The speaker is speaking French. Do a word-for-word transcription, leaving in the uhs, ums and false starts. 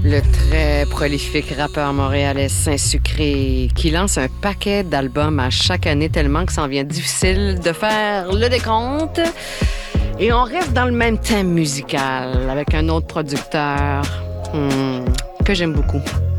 Le très prolifique rappeur montréalais Saint-Sucré qui lance un paquet d'albums à chaque année tellement que ça en vient difficile de faire le décompte. Et on reste dans le même thème musical avec un autre producteur hmm, que j'aime beaucoup.